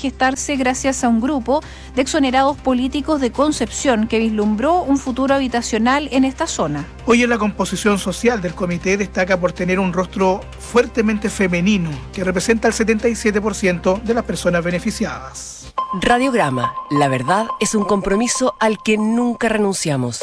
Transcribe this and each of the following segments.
gestarse gracias a un grupo de exonerados políticos de Concepción que vislumbró un futuro habitacional en esta zona. Hoy en la composición social del comité destaca por tener un rostro fuertemente femenino que representa el 77% de las personas beneficiadas. Radiograma, la verdad es un compromiso al que nunca renunciamos.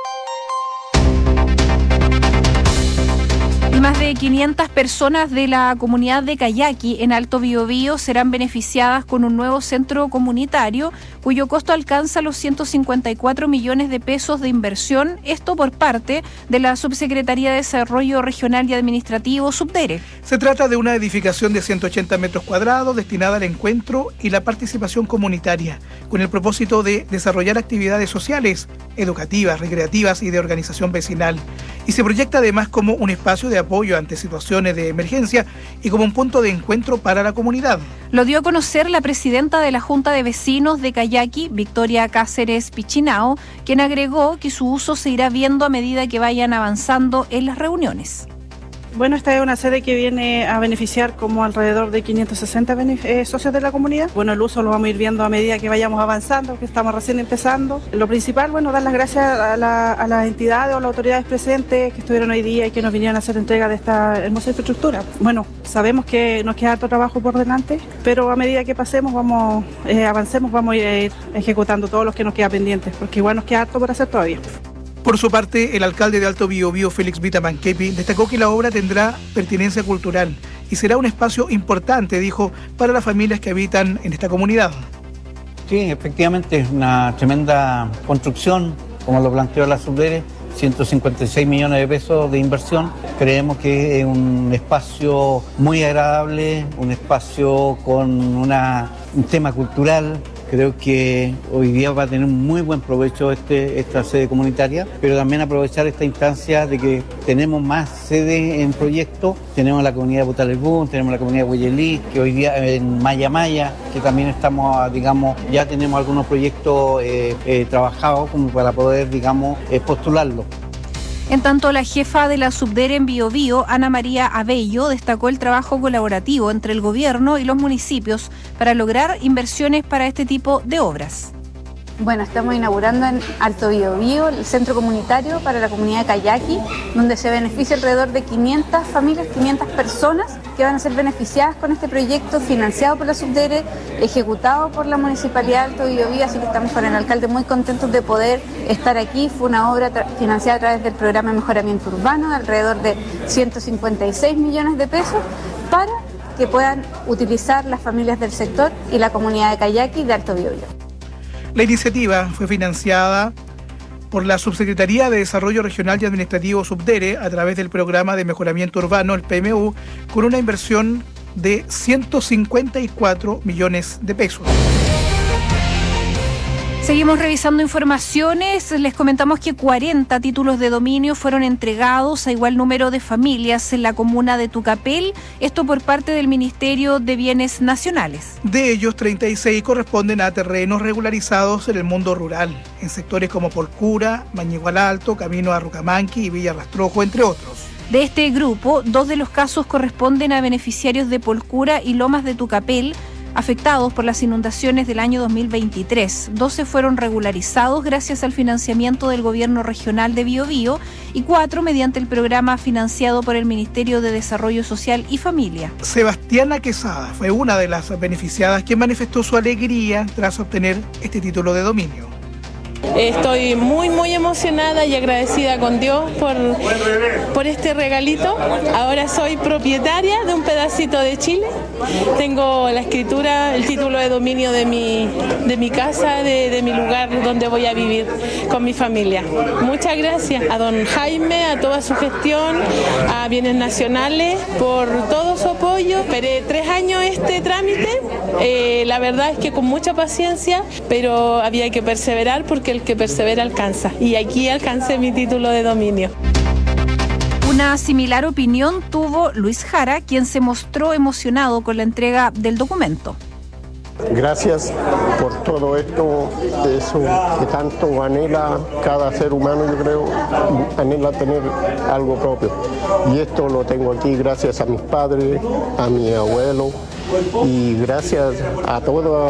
Y más de 500 personas de la comunidad de Cayaqui en Alto Biobío serán beneficiadas con un nuevo centro comunitario cuyo costo alcanza los 154 millones de pesos de inversión, esto por parte de la Subsecretaría de Desarrollo Regional y Administrativo, Subdere. Se trata de una edificación de 180 metros cuadrados destinada al encuentro y la participación comunitaria, con el propósito de desarrollar actividades sociales, educativas, recreativas y de organización vecinal. Y se proyecta además como un espacio de apoyo ante situaciones de emergencia y como un punto de encuentro para la comunidad. Lo dio a conocer la presidenta de la Junta de Vecinos de Cayaqui, Victoria Cáceres Pichinao, quien agregó que su uso se irá viendo a medida que vayan avanzando en las reuniones. Bueno, esta es una sede que viene a beneficiar como alrededor de 560 socios de la comunidad. Bueno, el uso lo vamos a ir viendo a medida que vayamos avanzando, que estamos recién empezando. Lo principal, bueno, dar las gracias a las entidades o las autoridades presentes que estuvieron hoy día y que nos vinieron a hacer entrega de esta hermosa infraestructura. Bueno, sabemos que nos queda harto trabajo por delante, pero a medida que pasemos, avancemos, vamos a ir ejecutando todos los que nos queda pendientes, porque igual nos queda harto por hacer todavía. Por su parte, el alcalde de Alto Biobío, Félix Vitamanquepi, destacó que la obra tendrá pertinencia cultural y será un espacio importante, dijo, para las familias que habitan en esta comunidad. Sí, efectivamente, es una tremenda construcción, como lo planteó la Subdere, 156 millones de pesos de inversión. Creemos que es un espacio muy agradable, un espacio con un tema cultural. Creo que hoy día va a tener un muy buen provecho esta sede comunitaria, pero también aprovechar esta instancia de que tenemos más sedes en proyecto. Tenemos la comunidad de Butalebún, tenemos la comunidad de Huayelí, que hoy día en Maya, que también estamos, ya tenemos algunos proyectos trabajados como para poder, postularlo. En tanto, la jefa de la Subdere en Biobío, Ana María Abello, destacó el trabajo colaborativo entre el gobierno y los municipios para lograr inversiones para este tipo de obras. Bueno, estamos inaugurando en Alto Biobío el centro comunitario para la comunidad de Cayaqui, donde se beneficia alrededor de 500 familias, 500 personas que van a ser beneficiadas con este proyecto financiado por la Subdere, ejecutado por la Municipalidad de Alto Biobío, así que estamos con el alcalde muy contentos de poder estar aquí. Fue una obra financiada a través del programa de mejoramiento urbano de alrededor de 156 millones de pesos para que puedan utilizar las familias del sector y la comunidad de Cayaqui de Alto Biobío. La iniciativa fue financiada por la Subsecretaría de Desarrollo Regional y Administrativo Subdere a través del Programa de Mejoramiento Urbano, el PMU, con una inversión de 154 millones de pesos. Seguimos revisando informaciones. Les comentamos que 40 títulos de dominio fueron entregados a igual número de familias en la comuna de Tucapel, esto por parte del Ministerio de Bienes Nacionales. De ellos, 36 corresponden a terrenos regularizados en el mundo rural, en sectores como Polcura, Mañigual Alto, Camino a Rucamanqui y Villa Rastrojo, entre otros. De este grupo, 2 de los casos corresponden a beneficiarios de Polcura y Lomas de Tucapel, afectados por las inundaciones del año 2023. 12 fueron regularizados gracias al financiamiento del Gobierno Regional de Biobío y 4 mediante el programa financiado por el Ministerio de Desarrollo Social y Familia. Sebastiana Quesada fue una de las beneficiadas quien manifestó su alegría tras obtener este título de dominio. Estoy muy emocionada y agradecida con Dios por este regalito. Ahora soy propietaria de un pedacito de Chile. Tengo la escritura, el título de dominio de mi casa, de mi lugar donde voy a vivir con mi familia. Muchas gracias a don Jaime, a toda su gestión, a Bienes Nacionales por todo su apoyo. Esperé 3 años este trámite. La verdad es que con mucha paciencia, pero había que perseverar porque el que persevera alcanza. Y aquí alcancé mi título de dominio. Una similar opinión tuvo Luis Jara, quien se mostró emocionado con la entrega del documento. Gracias por todo esto, eso que tanto anhela cada ser humano, yo creo, anhela tener algo propio. Y esto lo tengo aquí gracias a mis padres, a mi abuelo y gracias a todos.